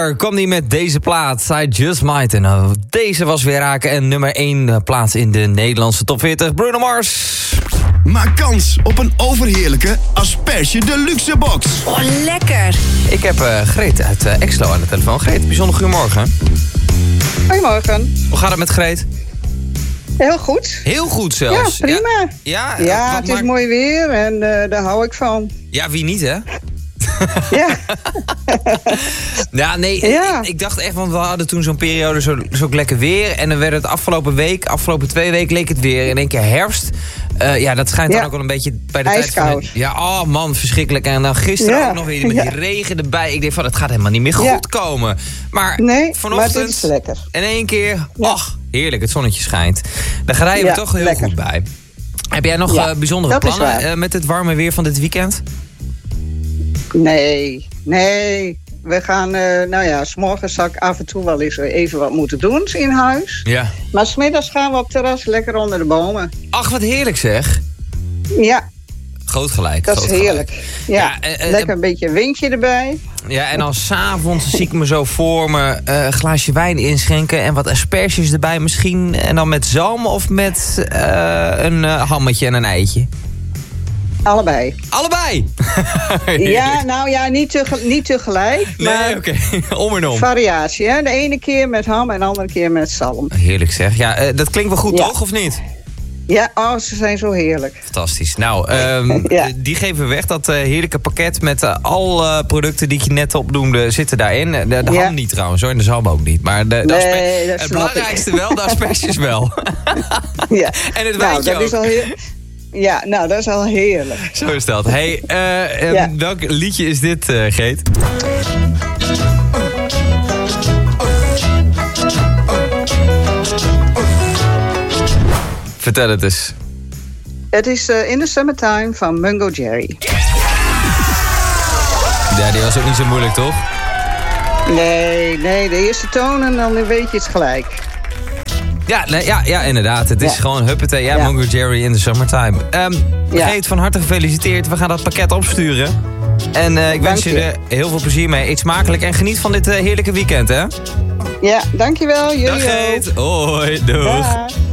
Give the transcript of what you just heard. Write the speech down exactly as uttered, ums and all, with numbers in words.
Summer kwam die met deze plaat, I Just Might. En uh, deze was weer raken en nummer één plaats in de Nederlandse top veertig. Bruno Mars. Maak kans op een overheerlijke Asperge Deluxe box. Oh, lekker. Ik heb uh, Greet uit uh, Exlo aan de telefoon. Greet, bijzonder goedemorgen. Goedemorgen. Hoe gaat het met Greet? Heel goed. Heel goed zelfs. Ja, prima. Ja, ja, ja het maakt... is mooi weer en uh, daar hou ik van. Ja, wie niet, hè? Ja. ja, nee, ja. Ik, ik dacht echt, want we hadden toen zo'n periode zo, zo lekker weer. En dan werd het afgelopen week, afgelopen twee weken leek het weer in één keer herfst. Uh, ja, dat schijnt ja. dan ook wel een beetje bij de IJskoud. tijd van... Ja, oh man, verschrikkelijk. En dan gisteren ja. ook nog weer met ja. die regen erbij. Ik denk van, het gaat helemaal niet meer goed ja. komen. Maar nee, vanochtend maar dit is lekker. In één keer, ja. ach, heerlijk, het zonnetje schijnt. Daar ga je ja, toch heel lekker. goed bij. Heb jij nog ja, uh, bijzondere plannen uh, met het warme weer van dit weekend? Nee, nee. We gaan, uh, nou ja, 's morgens zal ik af en toe wel eens even wat moeten doen in huis. Ja. Maar 's middags gaan we op het terras lekker onder de bomen. Ach, wat heerlijk zeg. Ja. Groot gelijk. Dat groot is heerlijk. Gelijk. Ja, ja uh, lekker uh, een beetje windje erbij. Ja, en dan 's avonds zie ik me zo voor me uh, een glaasje wijn inschenken en wat asperges erbij misschien. En dan met zalm of met uh, een uh, hammetje en een eitje. Allebei. Allebei? Ja, nou ja, niet, te, niet tegelijk. Nee, oké. Okay. Om en om. Variatie, hè. De ene keer met ham en de andere keer met zalm. Heerlijk zeg. Ja, uh, dat klinkt wel goed, ja. toch? Of niet? Ja, oh, ze zijn zo heerlijk. Fantastisch. Nou, um, ja. die geven we weg. Dat uh, heerlijke pakket met uh, alle producten die ik je net opnoemde zitten daarin. De, de ja. ham niet trouwens, hoor. En de zalm ook niet. Maar de, de nee, dat het belangrijkste ik. wel, de asperges wel. Ja. En het nou, wijntje dat ook. Is al heel... Ja, nou, dat is al heerlijk. Zo is dat. Hey, uh, um, ja. welk liedje is dit, uh, Geet? Vertel het eens. Het is uh, In the Summertime van Mungo Jerry. Ja, die was ook niet zo moeilijk, toch? Nee, nee, de eerste toon en dan weet je het gelijk. Ja, nee, ja, ja, inderdaad. Het is ja. gewoon huppatee. Ja, ja. Mungo Jerry in the Summertime. Um, ja. Geet, van harte gefeliciteerd. We gaan dat pakket opsturen. En uh, ik wens je. je er heel veel plezier mee. Eet smakelijk en geniet van dit uh, heerlijke weekend, hè? Ja, dankjewel. Jullie Dag Geet. Hoi, doeg. Dag.